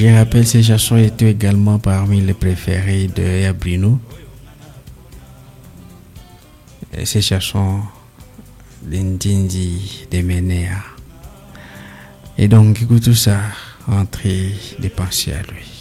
Je rappelle, ces chansons étaient également parmi les préférés de Yaya Bruno. Et ces chansons d'Indindi, de Menea. Et donc, écoute tout ça, entrez des pensées à lui.